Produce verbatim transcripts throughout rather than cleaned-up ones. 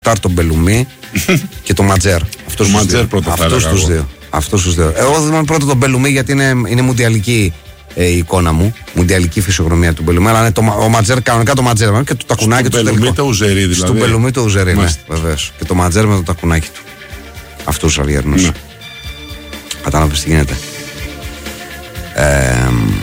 τον Μπελουμί και τον Ματζέρ. Το Ματζέρ πρώτα θα Αυτούς τους δύο. Αυτούς τους δύο. Εγώ θυμάμαι πρώτα τον Μπελουμί γιατί είναι, είναι μουντιαλική ε, η εικόνα μου. Μουντιαλική φυσιογνωμία του Μπελουμί. Αλλά είναι το, ο Ματζέρ, κανονικά το Ματζέρ και το τακουνάκι του. Στο Μπελουμί το Ουζερί δηλαδή. Στο Μπελουμί το Ουζερί, ναι, βεβαίως. Και το Ματζέρ με το τακουνάκι του. Αυτούς τους Αργιανούς. Ναι. Κατάλαβες τι γίνεται. Ε,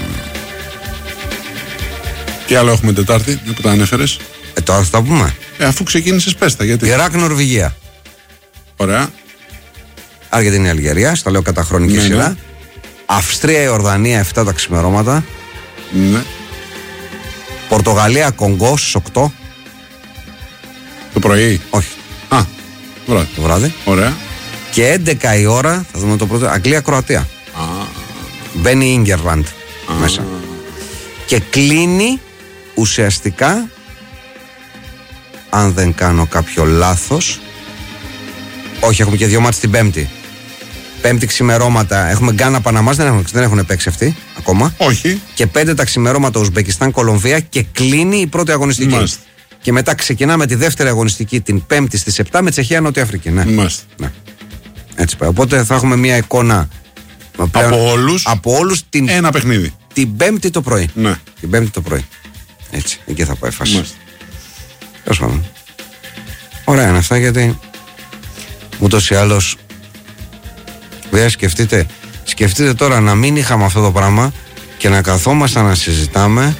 τι άλλο έχουμε Τετάρτη που τα ανέφερες? Ε, τώρα θα τα πούμε. Ε, αφού ξεκίνησες πες τα, γιατί. Ιράκ, Νορβηγία. Ωραία. Αργεντινή, Αλγερία, στα λέω κατά χρονική ναι, σειρά. Ναι. Αυστρία, Ιορδανία, εφτά τα ξημερώματα. Ναι. Πορτογαλία, Κονγκό στις οκτώ. Το πρωί? Όχι. Α, το βράδυ. Το βράδυ. Ωραία. Και έντεκα η ώρα, θα δούμε το πρώτο. Αγγλία, Κροατία. Α. Μπαίνει η Ίγκερλαντ μέσα. Και κλείνει ουσιαστικά, αν δεν κάνω κάποιο λάθος, όχι, έχουμε και δύο μάτς την Πέμπτη. Πέμπτη ξημερώματα έχουμε Γκάνα, Παναμάς, δεν έχουν, δεν έχουν παίξει αυτοί ακόμα. Όχι. Και πέντε τα ξημερώματα Ουσμπεκιστάν, Κολομβία και κλείνει η πρώτη αγωνιστική. Μάλιστα. Και μετά ξεκινάμε τη δεύτερη αγωνιστική την Πέμπτη στις επτά με Τσεχία, Νότια Αφρική. Ναι. Μάλιστα. Ναι. Έτσι πάει. Οπότε θα έχουμε μια εικόνα πλέον, από όλους, από όλους την, ένα παιχνίδι. Την Πέμπτη το πρωί. Ναι. Την Πέμπτη το πρωί. Έτσι. Εκεί θα πάει η φάση. Τέλος πάντων. Ωραία είναι αυτά γιατί ούτως ή άλλως βέβαια σκεφτείτε, σκεφτείτε τώρα να μην είχαμε αυτό το πράγμα και να καθόμασταν να συζητάμε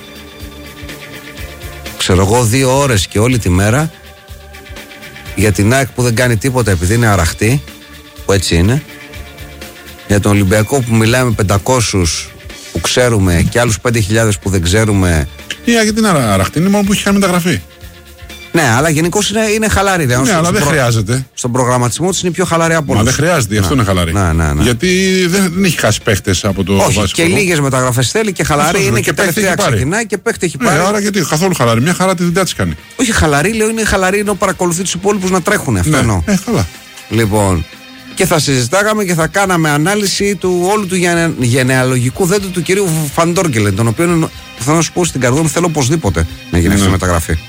ξέρω εγώ δύο ώρες και όλη τη μέρα για την ΑΕΚ που δεν κάνει τίποτα επειδή είναι αραχτή, που έτσι είναι, για τον Ολυμπιακό που μιλάμε με πεντακόσιους που ξέρουμε και άλλους πέντε χιλιάδες που δεν ξέρουμε. Η ΑΕΚ γιατί είναι αραχτή, είναι μόνο που έχει κάνει μεταγραφή. Ναι, αλλά γενικώς είναι, είναι χαλαρή. Ναι, στο, αλλά δεν προ... χρειάζεται. Στον προγραμματισμό της είναι πιο χαλαρή από όλους. Μα δεν χρειάζεται, γι' αυτό να, είναι χαλαρή. Να, να, να. Γιατί δεν, δεν έχει χάσει παίχτες από το όχι, βασικό. Και λίγες μεταγραφές θέλει και χαλαρή αυτό, είναι και, και τελευταία ξεκινάει και παίχτη έχει πάρει. Ναι, άρα γιατί καθόλου χαλαρή, μια χαρά τη δουλειά της κάνει. Όχι χαλαρή, λέω είναι χαλαρή ενώ παρακολουθεί τους υπόλοιπους να τρέχουν. Αυτό ναι, εννοώ. Ε, καλά. Λοιπόν, και θα συζητάγαμε και θα κάναμε ανάλυση του όλου του γενε, γενεαλογικού δέντρου του κυρίου Φαντόρκελεν, τον οποίο θα να σου πω στην καρδιά μου θέλω οπωσδήποτε να γίνει ναι. αυτή η μεταγραφή.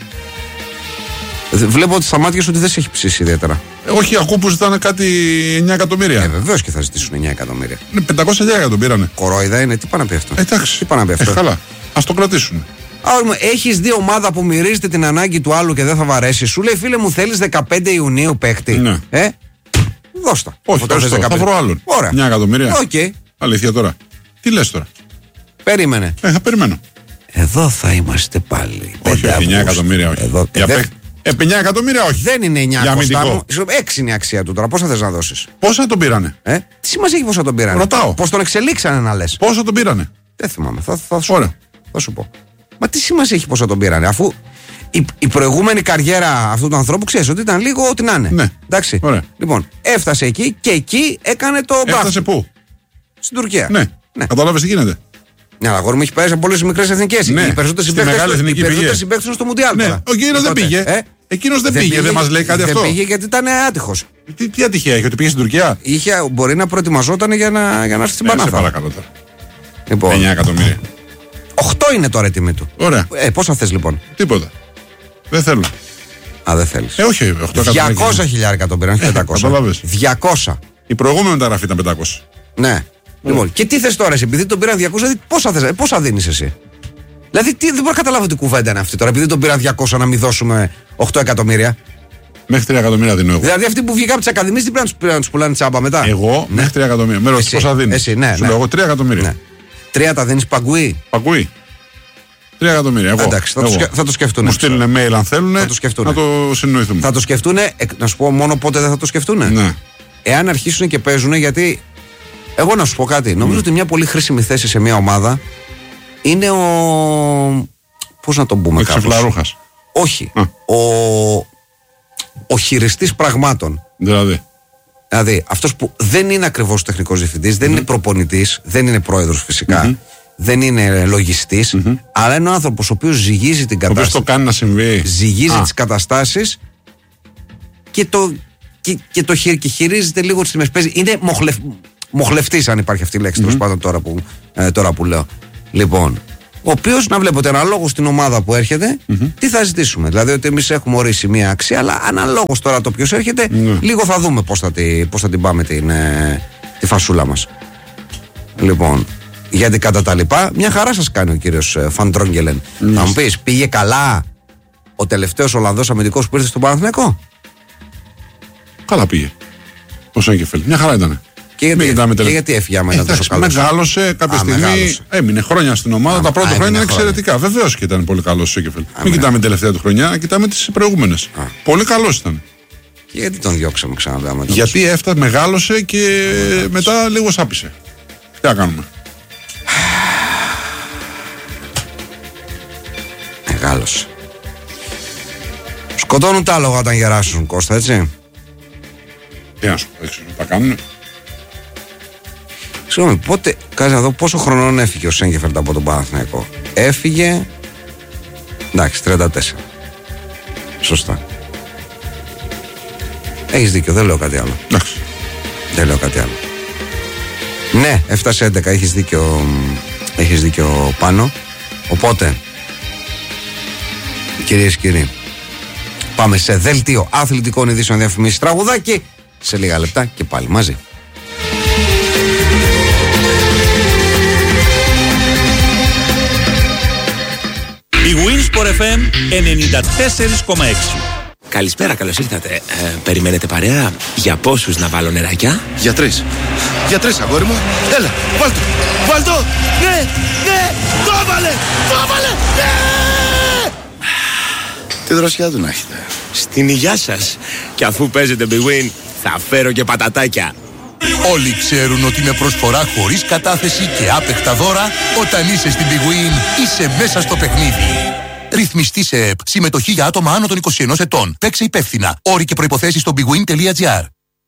Βλέπω ότι στα μάτια σου ότι δεν σε έχει ψήσει ιδιαίτερα. Ε, όχι, ακούω που ζητάνε κάτι εννιά εκατομμύρια. Ε, βεβαίως και θα ζητήσουν εννιά εκατομμύρια. Ναι, πεντακόσια χιλιάδες τον πήρανε. Κορόιδα είναι, τι πάνε να πει αυτό. Ε, εντάξει. Τι πάνε να πει αυτό. Ε, καλά. Ας το κρατήσουν. Έχεις δει ομάδα που μυρίζεται την ανάγκη του άλλου και δεν θα βαρέσει. Σου λέει φίλε μου θέλεις δεκαπέντε Ιουνίου παίχτη. Ναι. Ε, δώστα. Όχι, θα βρω άλλον. Ωραία. εννιά εκατομμύρια. Okay. Αλήθεια τώρα. Τι λες τώρα. Περίμενε. Ε, θα περιμένω. Εδώ θα είμαστε πάλι. Όχι, όχι εννιά εκατομμύρια, όχι. Εδώ, για δε... Ε, εννιά εκατομμύρια, όχι. Δεν είναι εννιά εκατομμύρια. έξι είναι η αξία του τώρα. Πόσα θες να δώσεις. Πόσα τον πήρανε. Ε? Τι σημασία έχει πόσα τον πήρανε. Ρωτάω. Πώς τον εξελίξανε να λες. Πόσα τον πήρανε. Δεν θυμάμαι. Θα, θα, σου, θα σου πω. Μα τι σημασία έχει πόσα τον πήρανε. Αφού η, η προηγούμενη καριέρα αυτού του ανθρώπου ξέρεις ότι ήταν λίγο ό,τι να είναι. Ναι. Εντάξει. Ωραία. Λοιπόν, έφτασε εκεί και εκεί έκανε το μπράβο. Έφτασε πού. Στην Τουρκία. Ναι. ναι. Κατάλαβες τι γίνεται. Ναι, αλλά αγόρι μου έχει περάσει από πολλές μικρές εθνικές. Ναι. Οι περισσότεροι συμπαίκτες είναι στο Μουντιάλ. Ναι. Ο κύριος δεν πήγε. Ε? Εκείνος δεν, δεν πήγε, δεν μας λέει κάτι δεν αυτό. Δεν πήγε γιατί ήταν άτυχος. Τι, τι ατυχία είχε, ότι πήγε στην Τουρκία. Είχε, μπορεί να προετοιμαζόταν για να, για να έρθει στην ναι, Πανάθα. Σε παρακαλώ τώρα. Λοιπόν, εννιά εκατομμύρια. οκτώ είναι τώρα η τιμή του. Ωραία. Ε, πόσα θες λοιπόν. Τίποτα. Δεν θέλω. Α, δεν θέλεις. Ε, όχι, οκτώ εκατομμύρια. διακόσια χιλιάρικα τον πήραν, όχι πεντακόσια. διακόσια. Η προηγούμενη μεταγραφή ήταν πεντακόσια. Ναι. Λοιπόν, και τι θες τώρα εσύ, επειδή τον πήραν διακόσια, δηλαδή πόσα, θες, πόσα δίνεις εσύ. Δηλαδή τι, δεν μπορώ να καταλάβω τι κουβέντα είναι αυτή τώρα, επειδή τον πήραν διακόσια να μην δώσουμε οκτώ εκατομμύρια. Μέχρι τρία εκατομμύρια δίνω εγώ. Δηλαδή αυτοί που βγήκαν από τις ακαδημίες τι πρέπει να τους πουλάνε τσάμπα μετά. Εγώ ναι. Μέχρι τρία εκατομμύρια. Με ρωτήσεις πόσα δίνεις. Εσύ, ναι, σου ναι. λέω εγώ τρία εκατομμύρια. Ναι. Τρία τα δίνεις παγκουί. Παγκουί. τρία εκατομμύρια. Εγώ. Εντάξει, θα, εγώ. Το, θα το σκεφτούν. Μου στείλουν mail αν θέλουν. Θα το σκεφτούν. Να το συνοηθούμε. Θα το σκεφτούν. Να σου πω μόνο πότε δεν θα το σκεφτούν. Ναι. Εάν αρχίσουν και παίζουν, γιατί. Εγώ να σου πω κάτι. Νομίζω mm. ότι μια πολύ χρήσιμη θέση σε μια ομάδα είναι ο. Πώς να τον πούμε, κάπως. Ο Ξεφλαρούχας. Όχι. Α. Ο, ο χειριστής πραγμάτων. Δηλαδή. Δηλαδή, αυτός που δεν είναι ακριβώς τεχνικός διευθυντής, δεν mm. είναι προπονητής, δεν είναι πρόεδρος φυσικά, mm-hmm. δεν είναι λογιστής, mm-hmm. αλλά είναι ο άνθρωπος ο οποίος ζυγίζει την κατάσταση. Ο οποίος το κάνει να συμβεί. Ζυγίζει τις καταστάσεις και το, και, και το χει, και χειρίζεται λίγο τις τιμές. Παίζει. Είναι μοχλευ, μοχλευτής, αν υπάρχει αυτή η λέξη, mm-hmm. τέλος πάντων τώρα που, ε, τώρα που λέω. Λοιπόν, ο οποίος να βλέπετε αναλόγως στην ομάδα που έρχεται, mm-hmm. τι θα ζητήσουμε. Δηλαδή ότι εμείς έχουμε ορίσει μία αξία, αλλά αναλόγως τώρα το ποιος έρχεται, mm-hmm. λίγο θα δούμε πώς θα, τη, πώς θα την πάμε την, ε, τη φασούλα μας. Λοιπόν, γιατί κατά τα λοιπά, μια χαρά σας κάνει ο κύριος Φαν Τρόγγελεν. Mm-hmm. Θα μου πεις, πήγε καλά ο τελευταίος Ολλανδός αμυντικός που ήρθε στον Παναθηναϊκό? Καλά πήγε. Ο Σέγκεφελντ. Μια χαρά ήταν. Και γιατί, και γιατί έφυγε άμα ήταν τόσο καλός? Μεγάλωσε κάποια Α, στιγμή. Μεγάλωσε. Έμεινε χρόνια στην ομάδα. Α, τα πρώτα α, χρόνια είναι εξαιρετικά. Βεβαίως και ήταν πολύ καλός ο Σέγκεφελντ. Μην κοιτάμε την τελευταία του χρονιά, κοιτάμε τις προηγούμενες. Α. Πολύ καλός ήταν. Και γιατί τον διώξαμε ξανά? Γιατί έφτασε, μεγάλωσε και α, μετά λίγο σάπισε. Τι θα κάνουμε? Μεγάλωσε. Σκοτώνουν τα άλογα όταν γεράσουν, Κώστα, έτσι. Τι να σου πω, έξω, τα κάνουνε. Συγγνώμη, πότε, κάτσε να δω πόσο χρονών έφυγε ο Σέγκεφελντ από τον Παναθηναϊκό. Έφυγε, εντάξει, τριάντα τέσσερα. Σωστά. Έχεις δίκιο, δεν λέω κάτι άλλο. Εντάξει. Δεν λέω κάτι άλλο. Ναι, έφτασε έντεκα, έχεις δίκιο, έχεις δίκιο πάνω. Οπότε, κυρίες και κύριοι, πάμε σε δελτίο αθλητικών ειδήσεων, διαφημίσεις, τραγουδάκι. Σε λίγα λεπτά και πάλι μαζί. Η Winsport εφ εμ ενενήντα τέσσερα κόμμα έξι. Καλησπέρα, καλώς ήρθατε. Ε, περιμένετε παρέα? Για πόσους να βάλω νεράκια? Για τρεις. Για τρεις, αγόρι μου. Έλα, βάλ' το. Βάλ' το. Ναι, ναι, το έβαλε, το έβαλε, ναι! Τι δροσιά του να έχετε. Στην υγειά σας. Και αφού παίζετε Big Win, θα φέρω και πατατάκια. Όλοι ξέρουν ότι με προσφορά χωρίς κατάθεση και άπεχτα δώρα, όταν είσαι στην Big Win, είσαι μέσα στο παιχνίδι. Ρυθμιστή σε ΕΠ. Συμμετοχή για άτομα άνω των είκοσι ενός ετών. Παίξε υπεύθυνα. Όροι και προϋποθέσεις στο bigwin τελεία gr.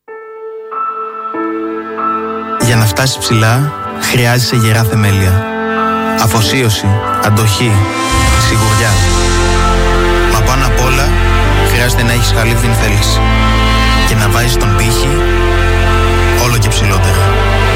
Για να φτάσεις ψηλά, χρειάζεσαι γερά θεμέλια. Αφοσίωση, αντοχή, σιγουριά. Μα πάνω απ' όλα, χρειάζεται να έχεις καλή θέληση. Και να βάζεις τον πύχη